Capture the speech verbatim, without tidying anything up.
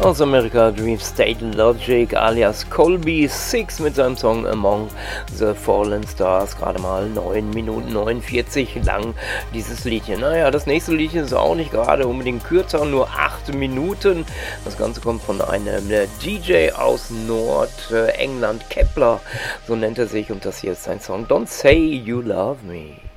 Aus Amerika Dream State Logic alias Colby Six mit seinem Song Among the Fallen Stars. Gerade mal neun Minuten neunundvierzig lang dieses Liedchen. Naja, das nächste Liedchen ist auch nicht gerade unbedingt kürzer, nur acht Minuten. Das Ganze kommt von einem D J aus Nordengland, Kepler, so nennt er sich. Und das hier ist sein Song Don't Say You Love Me.